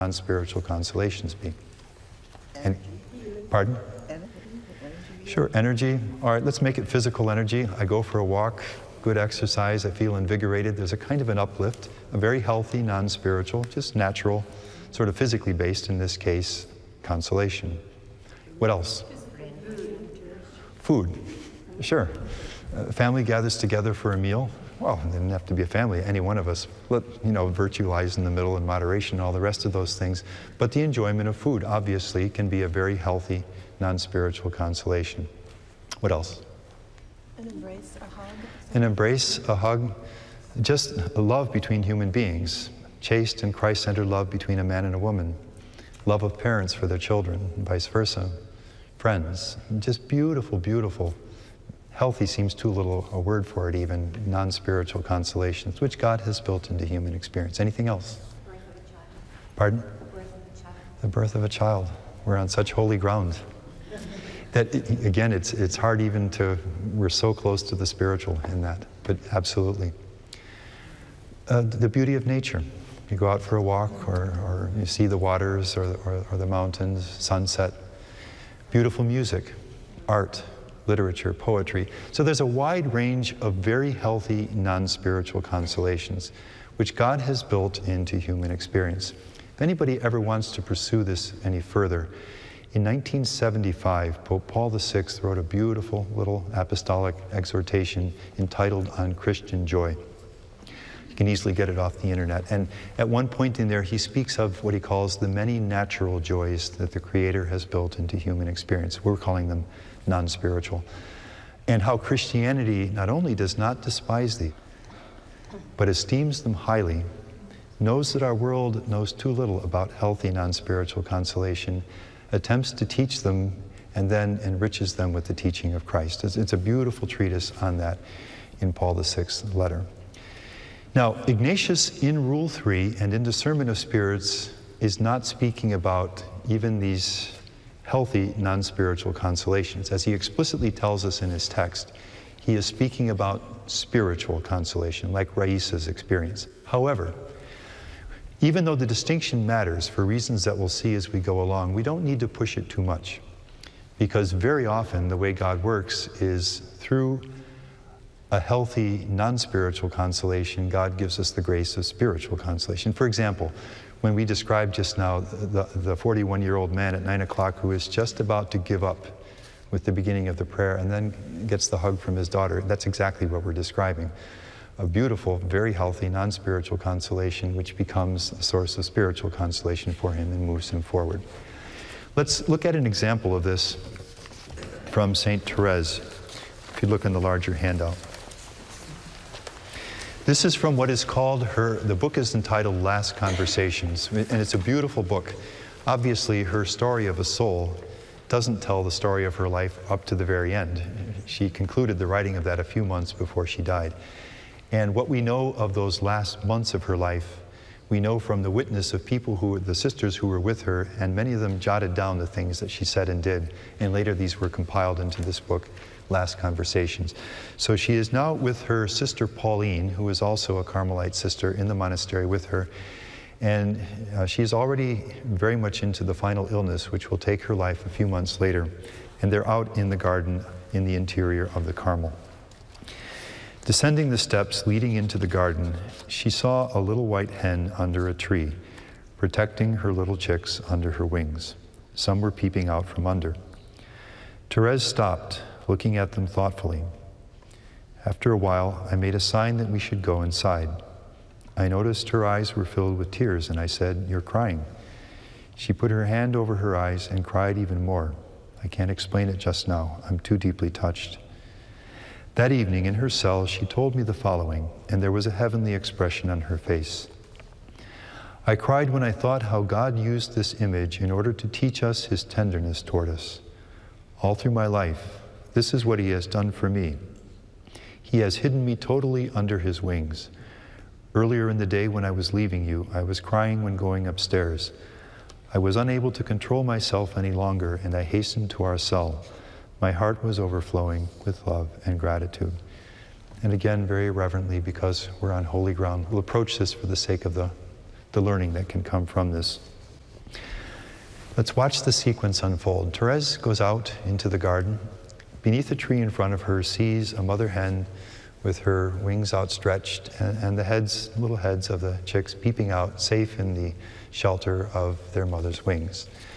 non-spiritual consolations be? And, pardon? Sure, energy. All right, let's make it physical energy. I go for a walk, good exercise, I feel invigorated. There's a kind of an uplift, a very healthy, non-spiritual, just natural, sort of physically based, in this case, consolation. What else? Food. Sure. Family gathers together for a meal. Well, it doesn't have to be a family, any one of us. Virtue lies in the middle and moderation, all the rest of those things. But the enjoyment of food, obviously, can be a very healthy, non-spiritual consolation. What else? An embrace, a hug. An embrace, a hug, just a love between human beings. Chaste and Christ-centered love between a man and a woman. Love of parents for their children, and vice versa. Friends, just beautiful, beautiful. Healthy seems too little a word for it even, non-spiritual consolations, which God has built into human experience. Anything else? The birth of a child. Pardon? The birth of a child. The birth of a child. We're on such holy ground. That, again, it's hard even to, we're so close to the spiritual in that, but absolutely. The beauty of nature. You go out for a walk, or you see the waters, or the mountains, sunset. Beautiful music, art, literature, poetry. So there's a wide range of very healthy, non-spiritual consolations, which God has built into human experience. If anybody ever wants to pursue this any further, in 1975, Pope Paul VI wrote a beautiful little apostolic exhortation entitled On Christian Joy. You can easily get it off the internet. And at one point in there, he speaks of what he calls the many natural joys that the Creator has built into human experience. We're calling them non-spiritual. And how Christianity not only does not despise these, but esteems them highly, knows that our world knows too little about healthy non-spiritual consolation, attempts to teach them, and then enriches them with the teaching of Christ. It's a beautiful treatise on that in Paul VI's letter. Now, Ignatius in Rule 3 and in Discernment of Spirits is not speaking about even these healthy non-spiritual consolations. As he explicitly tells us in his text, he is speaking about spiritual consolation, like Raisa's experience. However, even though the distinction matters for reasons that we'll see as we go along, we don't need to push it too much. Because very often the way God works is through a healthy non-spiritual consolation, God gives us the grace of spiritual consolation. For example, when we described just now the 41-year-old man at 9 o'clock who is just about to give up with the beginning of the prayer and then gets the hug from his daughter, that's exactly what we're describing. A beautiful, very healthy, non-spiritual consolation which becomes a source of spiritual consolation for him and moves him forward. Let's look at an example of this from Saint Therese, if you look in the larger handout. This is from what is called the book is entitled Last Conversations, and it's a beautiful book. Obviously, her story of a soul doesn't tell the story of her life up to the very end. She concluded the writing of that a few months before she died. And what we know of those last months of her life, we know from the witness of people the sisters who were with her, and many of them jotted down the things that she said and did. And later these were compiled into this book, Last Conversations. So she is now with her sister Pauline, who is also a Carmelite sister in the monastery with her. And she's already very much into the final illness, which will take her life a few months later. And they're out in the garden in the interior of the Carmel. Descending the steps leading into the garden, she saw a little white hen under a tree, protecting her little chicks under her wings. Some were peeping out from under. Therese stopped, looking at them thoughtfully. After a while, I made a sign that we should go inside. I noticed her eyes were filled with tears, and I said, "You're crying." She put her hand over her eyes and cried even more. I can't explain it just now. I'm too deeply touched. That evening in her cell, she told me the following, and there was a heavenly expression on her face. I cried when I thought how God used this image in order to teach us his tenderness toward us. All through my life, this is what he has done for me. He has hidden me totally under his wings. Earlier in the day when I was leaving you, I was crying when going upstairs. I was unable to control myself any longer, and I hastened to our cell. My heart was overflowing with love and gratitude. And again, very reverently, because we're on holy ground, we'll approach this for the sake of the learning that can come from this. Let's watch the sequence unfold. Therese goes out into the garden. Beneath a tree in front of her, sees a mother hen with her wings outstretched and the little heads of the chicks peeping out, safe in the shelter of their mother's wings.